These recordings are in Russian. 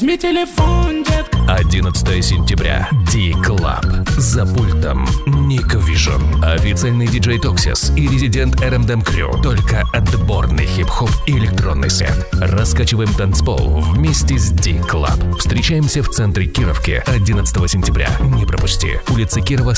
Телефон, детка. 11 сентября. D-Club. За пультом Nick Vision. Официальный диджей Toxis и резидент RMDM Crew. Только отборный хип-хоп и электронный сет. Раскачиваем танцпол вместе с D-Club. Встречаемся в центре Кировки 11 сентября. Не пропусти. Улица Кирова,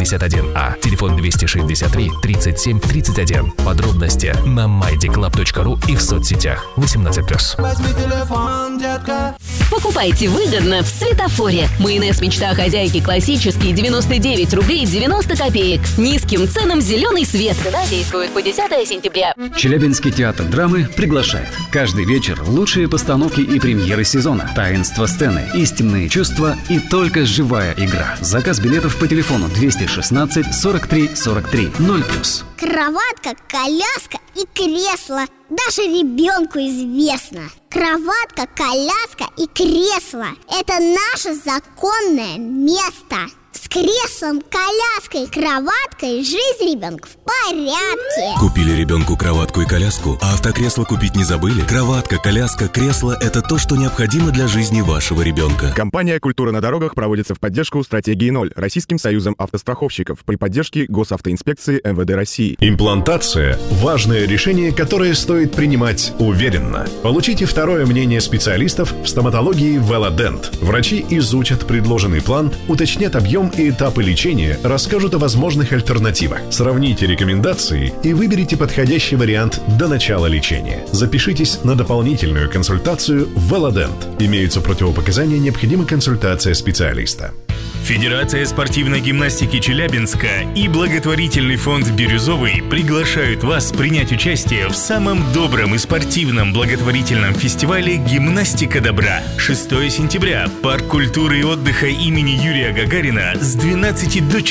161А. Телефон 263 37 31. Подробности на mydclub.ru и в соцсетях. 18+. Возьми телефон, детка. Покупайте выгодно в Светофоре. Майонез «Мечта хозяйки» классический 99 рублей 90 копеек. Низким ценам зеленый свет. Цена действует по 10 сентября. Челябинский театр драмы приглашает. Каждый вечер лучшие постановки и премьеры сезона. Таинство сцены, истинные чувства и только живая игра. Заказ билетов по телефону 216 43 43 0+. Кроватка, коляска и кресло. Даже ребенку известно. Кроватка, коляска и кресло – это наше законное место. С креслом, коляской, кроваткой жизнь ребенка в порядке. Купили ребенку кроватку и коляску, а автокресло купить не забыли? Кроватка, коляска, кресло – это то, что необходимо для жизни вашего ребенка. Компания «Культура на дорогах» проводится в поддержку стратегии 0 Российским союзом автостраховщиков при поддержке Госавтоинспекции МВД России. Имплантация – важное решение, которое стоит принимать уверенно. Получите второе мнение специалистов в стоматологии Велодент. Врачи изучат предложенный план, уточнят объем и этапы лечения, расскажут о возможных альтернативах. Сравните рекомендации и выберите подходящий вариант до начала лечения. Запишитесь на дополнительную консультацию в Велодент. Имеются противопоказания, необходима консультация специалиста. Федерация спортивной гимнастики Челябинска и благотворительный фонд «Бирюзовый» приглашают вас принять участие в самом добром и спортивном благотворительном фестивале «Гимнастика добра». 6 сентября. Парк культуры и отдыха имени Юрия Гагарина с 12 до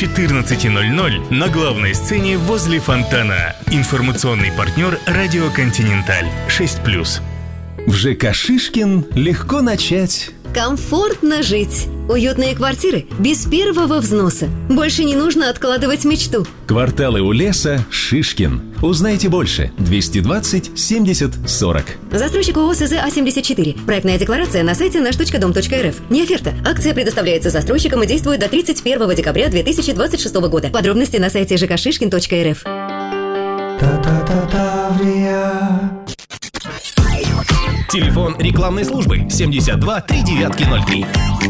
14:00 на главной сцене возле фонтана. Информационный партнер «Радио Континенталь» 6+. В ЖК «Шишкин» легко начать. Комфортно жить. Уютные квартиры без первого взноса. Больше не нужно откладывать мечту. Кварталы у леса «Шишкин». Узнайте больше. 220 70 40. Застройщик ООО СЗ А-74. Проектная декларация на сайте наш.дом.рф. Не оферта. Акция предоставляется застройщикам и действует до 31 декабря 2026 года. Подробности на сайте жкшишкин.рф. Телефон рекламной службы 72 3903.